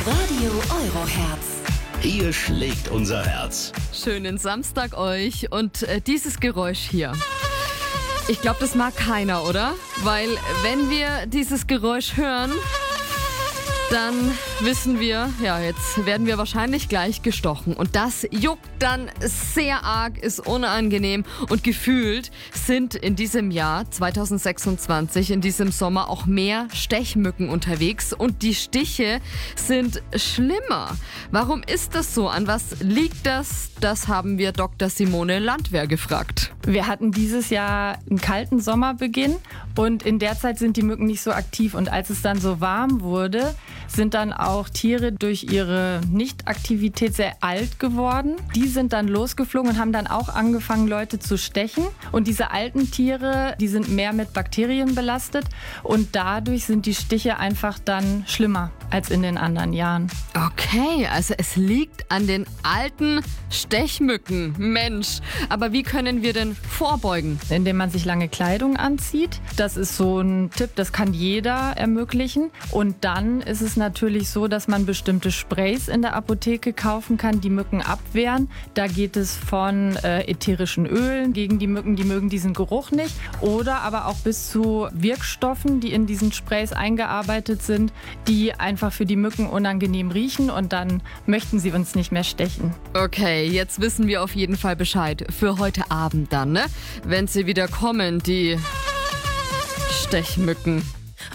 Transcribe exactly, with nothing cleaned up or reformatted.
Radio Euroherz. Hier schlägt unser Herz. Schönen Samstag euch und äh, dieses Geräusch hier. Ich glaube, das mag keiner, oder? Weil wenn wir dieses Geräusch hören, dann wissen wir, ja, jetzt werden wir wahrscheinlich gleich gestochen. Und das juckt dann sehr arg, ist unangenehm. Und gefühlt sind in diesem Jahr zwanzig sechsundzwanzig, in diesem Sommer auch mehr Stechmücken unterwegs. Und die Stiche sind schlimmer. Warum ist das so? An was liegt das? Das haben wir Doktor Simone Landwehr gefragt. Wir hatten dieses Jahr einen kalten Sommerbeginn und in der Zeit sind die Mücken nicht so aktiv. Und als es dann so warm wurde, sind dann auch Tiere durch ihre Nichtaktivität sehr alt geworden. Die sind dann losgeflogen und haben dann auch angefangen, Leute zu stechen. Und diese alten Tiere, die sind mehr mit Bakterien belastet und dadurch sind die Stiche einfach dann schlimmer als in den anderen Jahren. Okay, also es liegt an den alten Stechmücken. Mensch, aber wie können wir denn vorbeugen? Indem man sich lange Kleidung anzieht. Das ist so ein Tipp, das kann jeder ermöglichen. Und dann ist es natürlich so, dass man bestimmte Sprays in der Apotheke kaufen kann, die Mücken abwehren. Da geht es von äh, ätherischen Ölen gegen die Mücken, die mögen diesen Geruch nicht. Oder aber auch bis zu Wirkstoffen, die in diesen Sprays eingearbeitet sind, die einfach für die Mücken unangenehm riechen und dann möchten sie uns nicht mehr stechen. Okay, jetzt wissen wir auf jeden Fall Bescheid. Für heute Abend dann, ne? Wenn sie wieder kommen, die Stechmücken.